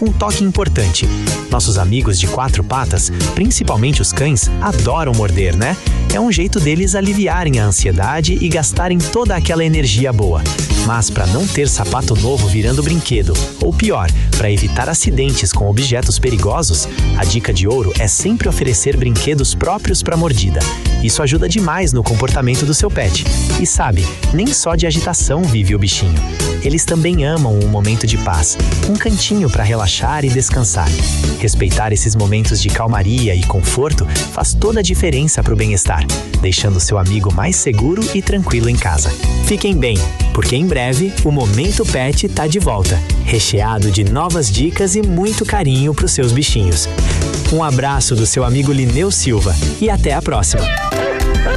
um toque importante. Nossos amigos de 4 patas, principalmente os cães, adoram morder, né? É um jeito deles aliviarem a ansiedade e gastarem toda aquela energia boa. Mas para não ter sapato novo virando brinquedo, ou pior, para evitar acidentes com objetos perigosos, a dica de ouro é sempre oferecer brinquedos próprios para mordida. Isso ajuda demais no comportamento do seu pet. E sabe, nem só de agitação vive o bichinho. Eles também amam um momento de paz, um cantinho para relaxar e descansar. Respeitar esses momentos de calmaria e conforto faz toda a diferença para o bem-estar, deixando seu amigo mais seguro e tranquilo em casa. Fiquem bem, porque em breve o Momento Pet tá de volta, recheado de novas dicas e muito carinho para os seus bichinhos. Um abraço do seu amigo Lineu Silva e até a próxima!